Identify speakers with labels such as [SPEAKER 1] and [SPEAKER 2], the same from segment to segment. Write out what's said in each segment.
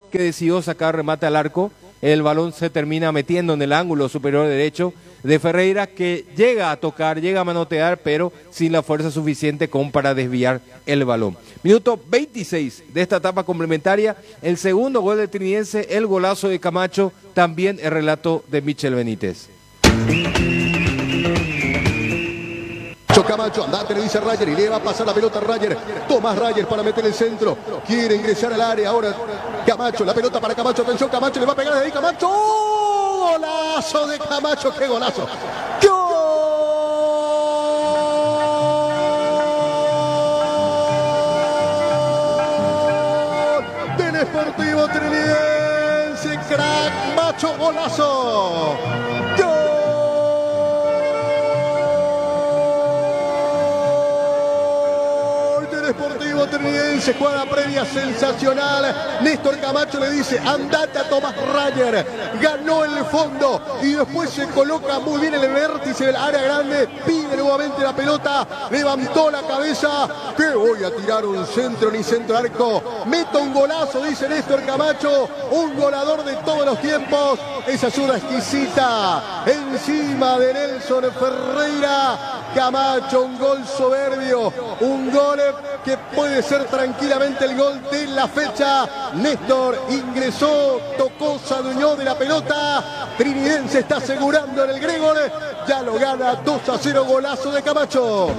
[SPEAKER 1] que decidió sacar remate al arco. El balón se termina metiendo en el ángulo superior derecho de Ferreira, que llega a tocar, llega a manotear, pero sin la fuerza suficiente como para desviar el balón. Minuto 26 de esta etapa complementaria, el segundo gol de Trinidense, el golazo de Camacho, también el relato de Michel Benítez.
[SPEAKER 2] Camacho, andate, le dice Rayer, y le va a pasar la pelota a Rayer. Tomás Rayer para meter el centro. Quiere ingresar al área. Ahora Camacho, la pelota para Camacho. Atención, Camacho le va a pegar desde ahí. Camacho. ¡Oh! Golazo de Camacho. ¡Qué golazo! ¡Gol! Del Sportivo Trinidense. Crack, Macho, golazo. ¡Gol! Sportivo Trinidense, jugada previa sensacional. Néstor Camacho le dice, andate a Tomás Rayer. Ganó el fondo y después se coloca muy bien en el vértice del área grande. Pide nuevamente la pelota, levantó la cabeza. Que voy a tirar un centro, ni centro arco. Meto un golazo, dice Néstor Camacho. Un goleador de todos los tiempos. Esa ayuda exquisita encima de Nelson Ferreira. Camacho, un gol soberbio, un gol que puede ser tranquilamente el gol de la fecha. Néstor ingresó, tocó, se adueñó de la pelota. Trinidense está asegurando en el Gregor, ya lo gana 2-0, golazo de Camacho.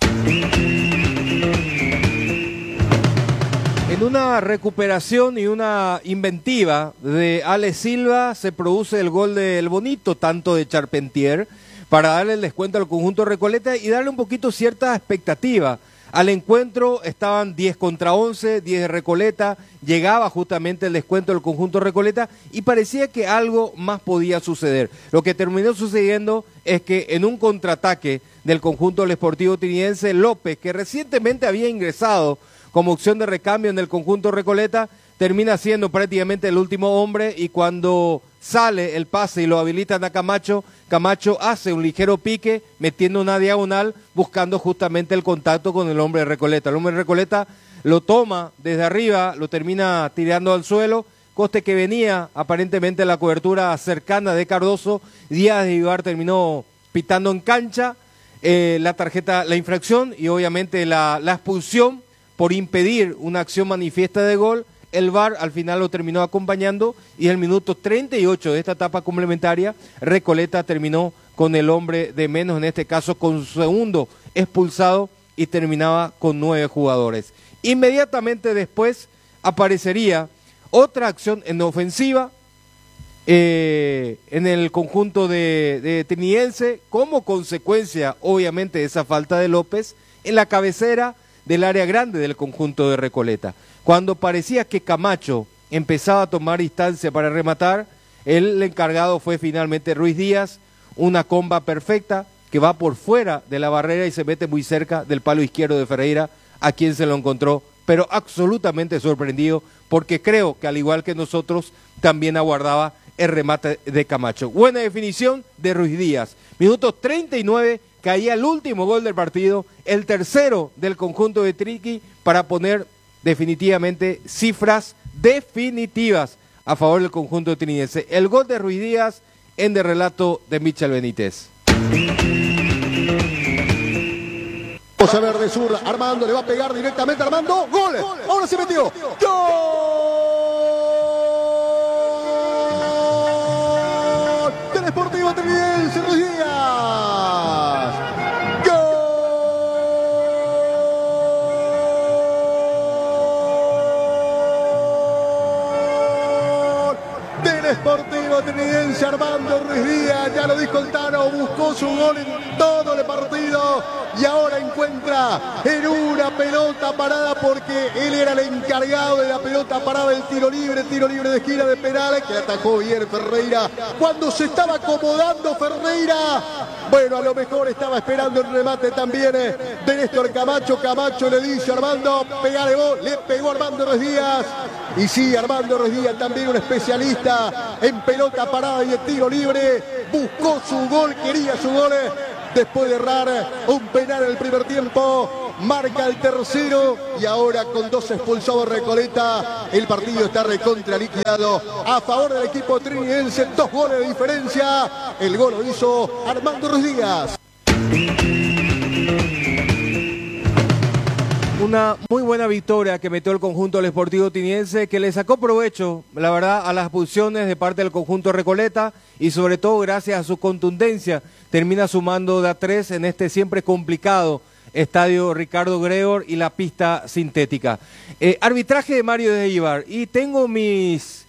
[SPEAKER 1] En una recuperación y una inventiva de Ale Silva se produce el gol del Bonito, tanto de Charpentier, para darle el descuento al conjunto Recoleta y darle un poquito cierta expectativa. Al encuentro estaban 10 contra 11, 10 de Recoleta, llegaba justamente el descuento del conjunto Recoleta y parecía que algo más podía suceder. Lo que terminó sucediendo es que en un contraataque del conjunto del Sportivo Trinidense, López, que recientemente había ingresado como opción de recambio en el conjunto Recoleta, termina siendo prácticamente el último hombre y cuando sale el pase y lo habilitan a Camacho, Camacho hace un ligero pique, metiendo una diagonal, buscando justamente el contacto con el hombre de Recoleta. El hombre de Recoleta lo toma desde arriba, lo termina tirando al suelo, coste que venía aparentemente la cobertura cercana de Cardoso. Díaz de Vivar terminó pitando en cancha la infracción y obviamente la expulsión por impedir una acción manifiesta de gol. El VAR al final lo terminó acompañando y en el minuto 38 de esta etapa complementaria, Recoleta terminó con el hombre de menos, en este caso con su segundo expulsado y terminaba con 9 jugadores. Inmediatamente después aparecería otra acción en ofensiva en el conjunto de Trinidense como consecuencia obviamente de esa falta de López en la cabecera del área grande del conjunto de Recoleta. Cuando parecía que Camacho empezaba a tomar distancia para rematar, el encargado fue finalmente Ruiz Díaz, una comba perfecta que va por fuera de la barrera y se mete muy cerca del palo izquierdo de Ferreira, a quien se lo encontró, pero absolutamente sorprendido, porque creo que al igual que nosotros, también aguardaba el remate de Camacho. Buena definición de Ruiz Díaz. Minuto 39, caía el último gol del partido, el tercero del conjunto de Triqui, para poner definitivamente cifras definitivas a favor del conjunto trinidense. El gol de Ruiz Díaz en de relato de Michel Benítez.
[SPEAKER 2] Vamos a ver de zurda, Armando le va a pegar directamente a Armando, ¡gol! Ahora se metió, ¡gol! Del Sportivo Trinidense, Ruiz Díaz. Sportivo Trinidense, Armando Ruiz Díaz, ya lo dijo el Tano, buscó su gol en todo el partido y ahora encuentra en una pelota parada porque él era el encargado de la pelota parada, el tiro libre de esquina de penal que atajó bien Ferreira cuando se estaba acomodando Ferreira. Bueno, a lo mejor estaba esperando el remate también de Néstor Camacho. Camacho le dice a Armando, pegale vos, le pegó Armando Ruiz Díaz. Y sí, Armando Ruiz Díaz también un especialista en pelota parada y de tiro libre. Buscó su gol, quería su gol. Después de errar un penal en el primer tiempo, marca el tercero y ahora con 2 expulsados Recoleta, el partido está recontra liquidado a favor del equipo trinidense, 2 goles de diferencia, el gol lo hizo Armando Ruiz Díaz.
[SPEAKER 1] Una muy buena victoria que metió el conjunto del Sportivo Trinidense, que le sacó provecho, la verdad, a las expulsiones de parte del conjunto Recoleta y sobre todo gracias a su contundencia termina sumando de a 3 en este siempre complicado estadio Ricardo Gregor y la pista sintética. Arbitraje de Mario de Ibar, y tengo mis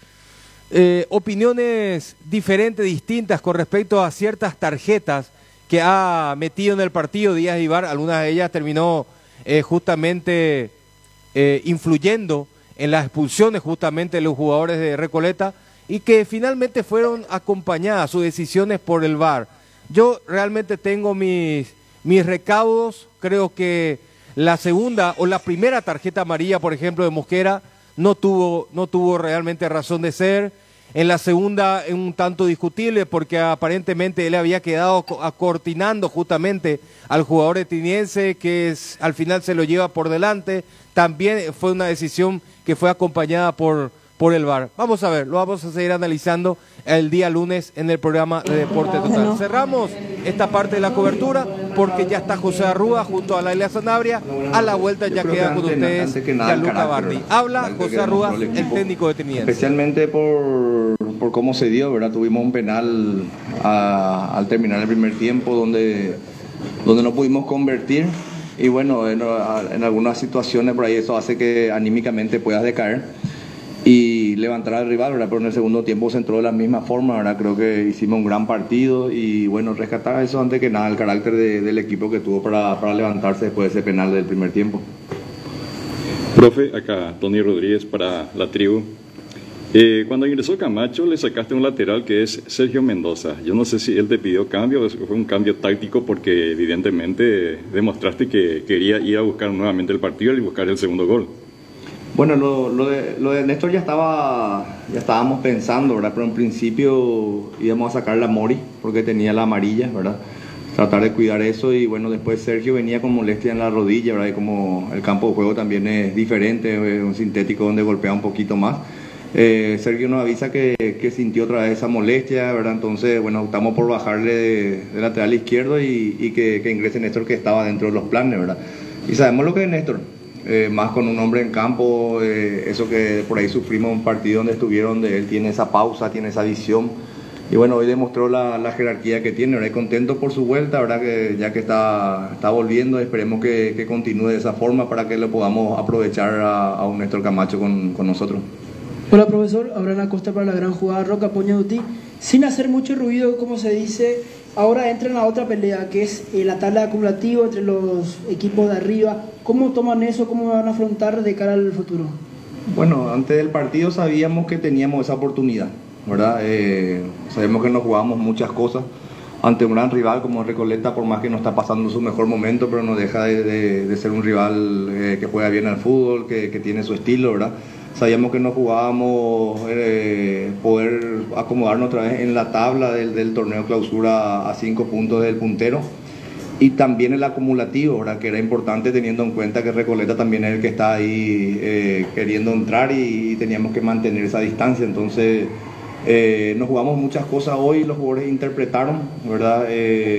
[SPEAKER 1] opiniones diferentes, distintas con respecto a ciertas tarjetas que ha metido en el partido Díaz Ibar. Algunas de ellas terminó justamente influyendo en las expulsiones justamente de los jugadores de Recoleta y que finalmente fueron acompañadas sus decisiones por el VAR. Yo realmente tengo mis recaudos. Creo que la segunda o la primera tarjeta amarilla, por ejemplo, de Mosquera no tuvo realmente razón de ser. En la segunda, un tanto discutible, porque aparentemente él había quedado acortinando justamente al jugador trinidense, que al final se lo lleva por delante. También fue una decisión que fue acompañada por el VAR. Vamos a ver, lo vamos a seguir analizando el día lunes en el programa de Deporte Total. Cerramos esta parte de la cobertura porque ya está José Arrúa junto a Laila Sanabria. A la vuelta ya queda con ustedes Gianluca Bardi. Habla José Arrúa, el técnico de Trinidense.
[SPEAKER 3] Especialmente por cómo se dio, ¿verdad? Tuvimos un penal al terminar el primer tiempo donde no pudimos convertir. Y bueno, en algunas situaciones por ahí eso hace que anímicamente puedas decaer y levantar al rival, ¿verdad? Pero en el segundo tiempo se entró de la misma forma, ¿verdad? Creo que hicimos un gran partido y bueno, rescatar eso antes que nada, el carácter del equipo que tuvo para levantarse después de ese penal del primer tiempo.
[SPEAKER 4] Profe, acá Tony Rodríguez para La Tribu. Cuando ingresó Camacho le sacaste un lateral que es Sergio Mendoza. Yo no sé si él te pidió cambio o fue un cambio táctico, porque evidentemente demostraste que quería ir a buscar nuevamente el partido y buscar el segundo gol.
[SPEAKER 3] Bueno, lo de Néstor ya estábamos pensando, ¿verdad? Pero en principio íbamos a sacar la Mori porque tenía la amarilla, ¿verdad? Tratar de cuidar eso, y bueno, después Sergio venía con molestia en la rodilla, ¿verdad? Y como el campo de juego también es diferente, es un sintético donde golpea un poquito más. Sergio nos avisa que sintió otra vez esa molestia, ¿verdad? Entonces, bueno, optamos por bajarle de lateral izquierdo y que ingrese Néstor, que estaba dentro de los planes, ¿verdad? Y sabemos lo que es Néstor, más con un hombre en campo, eso que por ahí sufrimos un partido donde él tiene esa pausa, tiene esa visión. Y bueno, hoy demostró la jerarquía que tiene, ¿verdad? Contento por su vuelta, ¿verdad? Que ya que está volviendo, esperemos que continúe de esa forma para que lo podamos aprovechar a un Néstor Camacho con nosotros.
[SPEAKER 5] Hola profesor, Abraham Acosta para la gran jugada Roca Poñaduti. Sin hacer mucho ruido, como se dice, ahora entra en la otra pelea, que es la tabla acumulativa entre los equipos de arriba. ¿Cómo toman eso? ¿Cómo van a afrontar de cara al futuro?
[SPEAKER 3] Bueno, antes del partido sabíamos que teníamos esa oportunidad, ¿verdad? Sabemos que nos jugábamos muchas cosas ante un gran rival como Recoleta, por más que no está pasando su mejor momento, pero no deja de ser un rival que juega bien al fútbol, que tiene su estilo, ¿verdad? Sabíamos que nos jugábamos poder acomodarnos otra vez en la tabla del torneo clausura a 5 puntos del puntero, y también el acumulativo, ¿verdad? Que era importante teniendo en cuenta que Recoleta también es el que está ahí queriendo entrar y teníamos que mantener esa distancia. Entonces nos jugamos muchas cosas hoy, los jugadores interpretaron, ¿verdad?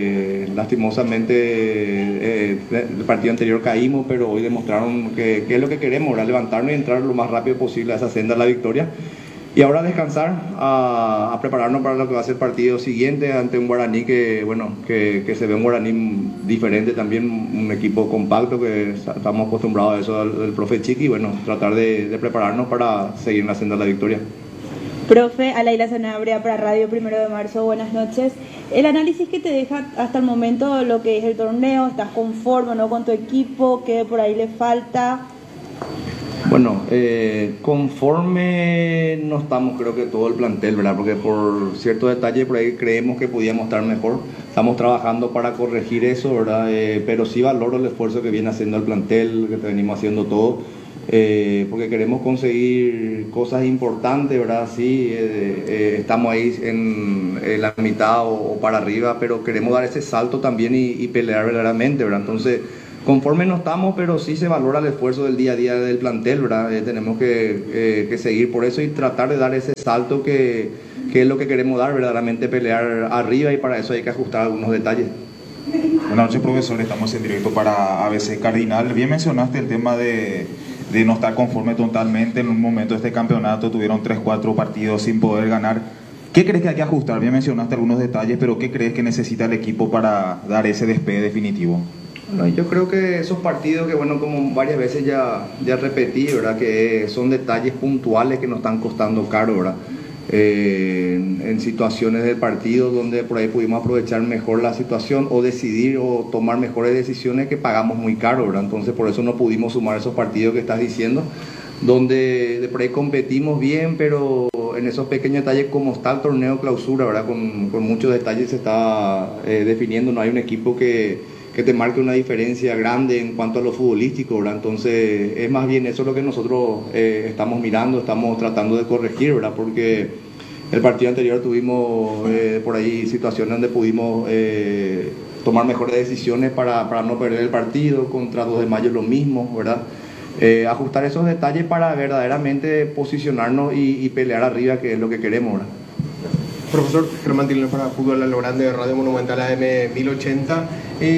[SPEAKER 3] Lastimosamente el partido anterior caímos, pero hoy demostraron que es lo que queremos, ¿verdad? Levantarnos y entrar lo más rápido posible a esa senda de la victoria. Y ahora descansar, a prepararnos para lo que va a ser el partido siguiente ante un Guaraní que se ve un Guaraní diferente también, un equipo compacto, que estamos acostumbrados a eso del profe Chiqui, y bueno, tratar de prepararnos para seguir en la senda de la victoria.
[SPEAKER 6] Profe, Laila Sanabria para Radio 1 de Marzo, buenas noches. El análisis que te deja hasta el momento lo que es el torneo, ¿estás conforme o no con tu equipo? ¿Qué por ahí le falta?
[SPEAKER 3] Bueno, conforme no estamos, creo que todo el plantel, ¿verdad? Porque por ciertos detalles por ahí creemos que podíamos estar mejor. Estamos trabajando para corregir eso, ¿verdad? Pero sí valoro el esfuerzo que viene haciendo el plantel, que venimos haciendo todo. Porque queremos conseguir cosas importantes, ¿verdad? Sí, estamos ahí en la mitad o para arriba, pero queremos dar ese salto también y pelear verdaderamente, ¿verdad? Entonces conforme no estamos, pero sí se valora el esfuerzo del día a día del plantel, ¿verdad? Tenemos que seguir por eso y tratar de dar ese salto que es lo que queremos dar, verdaderamente pelear arriba, y para eso hay que ajustar algunos detalles.
[SPEAKER 7] Buenas noches, profesor. Estamos en directo para ABC Cardinal. Bien mencionaste el tema de no estar conforme totalmente. En un momento de este campeonato tuvieron 3-4 partidos sin poder ganar. ¿Qué crees que hay que ajustar? Bien mencionaste algunos detalles, pero ¿qué crees que necesita el equipo para dar ese despegue definitivo?
[SPEAKER 3] Bueno, yo creo que esos partidos que, bueno, como varias veces ya repetí, ¿verdad? Que son detalles puntuales que nos están costando caro, ¿verdad? En situaciones del partido donde por ahí pudimos aprovechar mejor la situación o decidir o tomar mejores decisiones que pagamos muy caro, ¿verdad? Entonces por eso no pudimos sumar esos partidos que estás diciendo, donde de por ahí competimos bien, pero en esos pequeños detalles, como está el torneo clausura, ¿verdad? Con muchos detalles se está definiendo, no hay un equipo que te marque una diferencia grande en cuanto a lo futbolístico, ¿verdad? Entonces es más bien eso lo que nosotros estamos mirando, estamos tratando de corregir, ¿verdad? Porque el partido anterior tuvimos por ahí situaciones donde pudimos tomar mejores decisiones para no perder el partido. Contra 2 de Mayo lo mismo, ¿verdad? Ajustar esos detalles para verdaderamente posicionarnos y pelear arriba, que es lo que queremos, ¿verdad?
[SPEAKER 2] Profesor Germán Tilner para Fútbol a lo Grande de Radio Monumental AM 1080.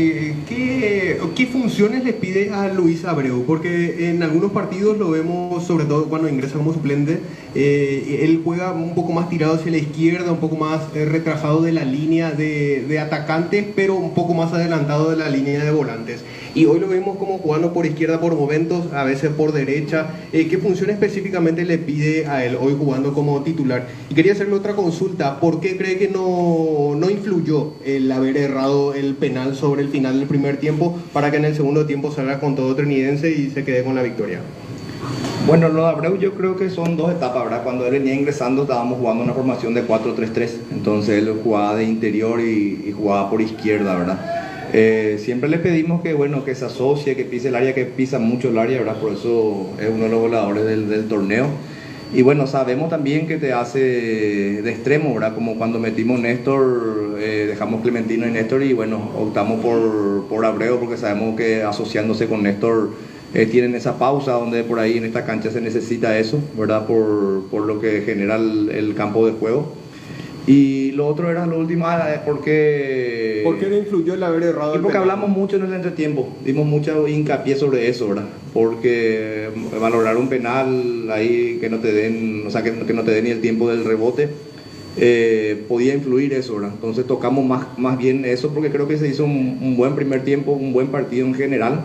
[SPEAKER 2] ¿Qué funciones le pide a Luis Abreu? Porque en algunos partidos lo vemos, sobre todo cuando ingresa como suplente, él juega un poco más tirado hacia la izquierda, un poco más retrasado de la línea de atacantes, pero un poco más adelantado de la línea de volantes. Y hoy lo vemos como jugando por izquierda por momentos, a veces por derecha. ¿Qué función específicamente le pide a él hoy jugando como titular? Y quería hacerle otra consulta. ¿Por qué cree que no influyó el haber errado el penal sobre el final del primer tiempo para que en el segundo tiempo salga con todo trinidense y se quede con la victoria?
[SPEAKER 3] Bueno, lo de Abreu yo creo que son 2 etapas, ¿verdad? Cuando él venía ingresando estábamos jugando una formación de 4-3-3, entonces él jugaba de interior y jugaba por izquierda, ¿verdad? Siempre le pedimos que, bueno, que se asocie, que pise el área, que pisa mucho el área, ¿verdad? Por eso es uno de los goleadores del torneo. Y bueno, sabemos también que te hace de extremo, ¿verdad? Como cuando metimos Néstor, dejamos Clementino y Néstor, y bueno, optamos por Abreu porque sabemos que asociándose con Néstor tienen esa pausa donde por ahí en esta cancha se necesita eso, ¿verdad? Por lo que genera el campo de juego. Y lo otro era lo último, porque...
[SPEAKER 2] ¿Por qué no influyó el haber errado?
[SPEAKER 3] Y porque hablamos mucho en el entretiempo, dimos mucho hincapié sobre eso, ¿verdad? Porque valorar un penal ahí que no te den, o sea, que no te den ni el tiempo del rebote, podía influir eso, ¿verdad? Entonces tocamos más bien eso, porque creo que se hizo un buen primer tiempo, un buen partido en general.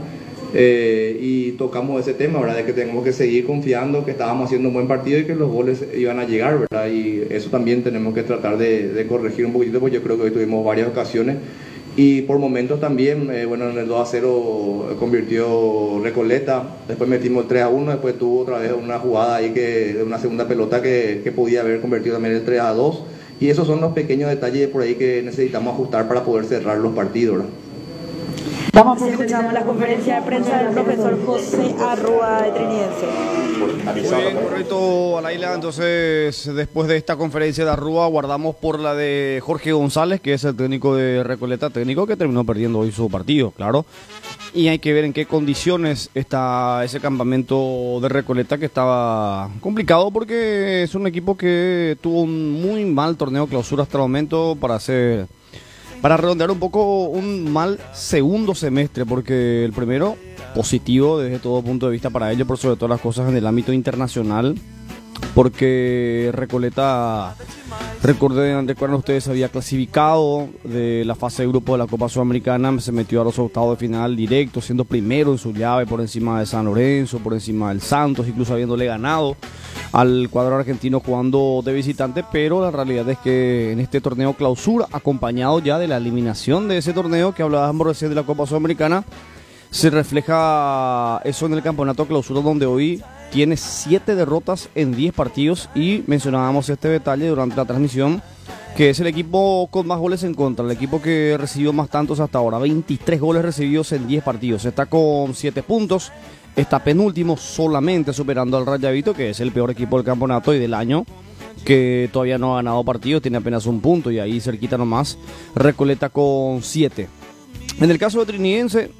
[SPEAKER 3] Y tocamos ese tema, ¿verdad? De que tenemos que seguir confiando que estábamos haciendo un buen partido y que los goles iban a llegar, ¿verdad? Y eso también tenemos que tratar de corregir un poquito, porque yo creo que hoy tuvimos varias ocasiones y por momentos también, bueno, en el 2-0 convirtió Recoleta, después metimos el 3-1, después tuvo otra vez una jugada ahí de una segunda pelota que podía haber convertido también el 3-2, y esos son los pequeños detalles por ahí que necesitamos ajustar para poder cerrar los partidos, ¿verdad?
[SPEAKER 6] Vamos a escuchar la conferencia de prensa del profesor José Arrua de Trinidense.
[SPEAKER 8] Muy bien, correcto, Alaila. Entonces, después de esta conferencia de Arrua, guardamos por la de Jorge González, que es el técnico de Recoleta, técnico que terminó perdiendo hoy su partido, claro. Y hay que ver en qué condiciones está ese campamento de Recoleta, que estaba complicado porque es un equipo que tuvo un muy mal torneo clausura hasta el momento, para redondear un poco, un mal segundo semestre, porque el primero positivo desde todo punto de vista para ellos, por sobre todas las cosas en el ámbito internacional, porque Recoleta, recuerden ustedes, había clasificado de la fase de grupo de la Copa Sudamericana, se metió a los octavos de final directo, siendo primero en su llave por encima de San Lorenzo, por encima del Santos, incluso habiéndole ganado al cuadro argentino jugando de visitante, pero la realidad es que en este torneo clausura, acompañado ya de la eliminación de ese torneo que hablábamos recién de la Copa Sudamericana, se refleja eso en el campeonato clausura, donde hoy tiene 7 derrotas en 10 partidos, y mencionábamos este detalle durante la transmisión, que es el equipo con más goles en contra, el equipo que recibió más tantos hasta ahora, 23 goles recibidos en 10 partidos, está con 7 puntos, está penúltimo, solamente superando al Rayadito, que es el peor equipo del campeonato y del año, que todavía no ha ganado partidos, tiene apenas un punto, y ahí cerquita nomás Recoleta con 7. En el caso de Trinidense,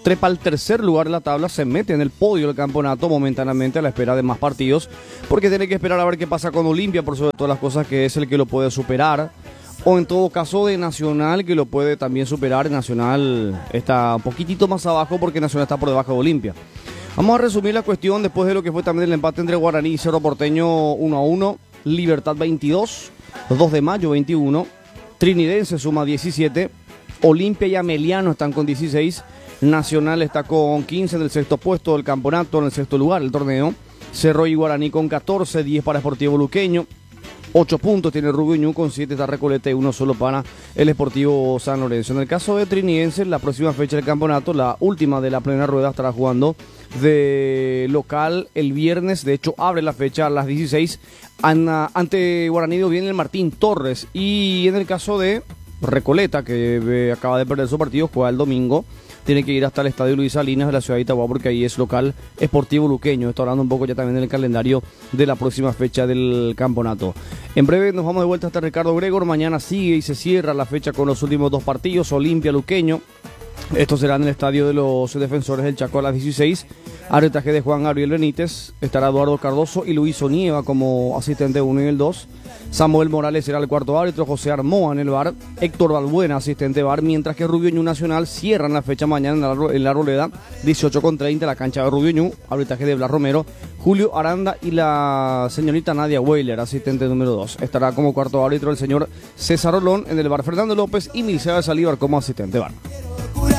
[SPEAKER 8] trepa al tercer lugar de la tabla, se mete en el podio del campeonato momentáneamente a la espera de más partidos, porque tiene que esperar a ver qué pasa con Olimpia, por sobre todas las cosas, que es el que lo puede superar, o en todo caso de Nacional, que lo puede también superar. Nacional está un poquitito más abajo porque Nacional está por debajo de Olimpia. Vamos a resumir la cuestión después de lo que fue también el empate entre Guaraní y Cerro Porteño 1-1, Libertad 22, 2 de Mayo 21, Trinidense suma 17, Olimpia y Ameliano están con 16, Nacional está con 15 en el sexto puesto del campeonato, en el sexto lugar del torneo, Cerro y Guaraní con 14, 10 para Sportivo Luqueño, 8 puntos tiene Rubio Ñu, con 7 está Recoleta y 1 solo para el Sportivo San Lorenzo. En el caso de Trinidense, la próxima fecha del campeonato, la última de la primera rueda, estará jugando de local el viernes. De hecho, abre la fecha a las 16 ante Guaraní viene el Martín Torres. Y en el caso de Recoleta, que acaba de perder su partido, juega el domingo. Tiene que ir hasta el estadio Luis Salinas de la ciudad de Itagua, porque ahí es local Sportivo Luqueño. Está hablando un poco ya también del calendario de la próxima fecha del campeonato. En breve nos vamos de vuelta hasta Ricardo Gregor. Mañana sigue y se cierra la fecha con los últimos 2 partidos. Olimpia Luqueño. Esto será en el estadio de los Defensores del Chaco a las 16. Arbitraje de Juan Gabriel Benítez. Estará Eduardo Cardoso y Luis Onieva como asistente 1 y el 2. Samuel Morales será el cuarto árbitro, José Armoa en el VAR, Héctor Balbuena asistente VAR, mientras que Rubio Ñu Nacional cierran la fecha mañana en la Arboleda, 18:30, la cancha de Rubio Ñu, arbitraje de Blas Romero, Julio Aranda y la señorita Nadia Weiler, asistente número 2. Estará como cuarto árbitro el señor César Rolón, en el VAR Fernando López y Mircea de Salívar como asistente VAR.